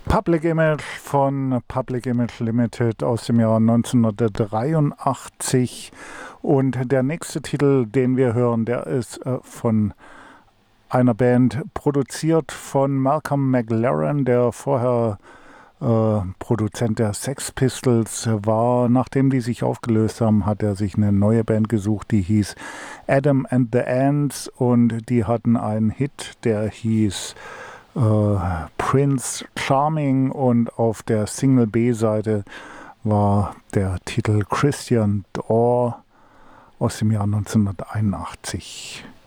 Public Image von Public Image Limited aus dem Jahr 1983. Und der nächste Titel, den wir hören, der ist von einer Band produziert von Malcolm McLaren, der vorher Produzent der Sex Pistols war. Nachdem die sich aufgelöst haben, hat er sich eine neue Band gesucht, die hieß Adam and the Ants, und die hatten einen Hit, der hieß Prince Charming, und auf der Single B-Seite war der Titel Christian Dior aus dem Jahr 1981.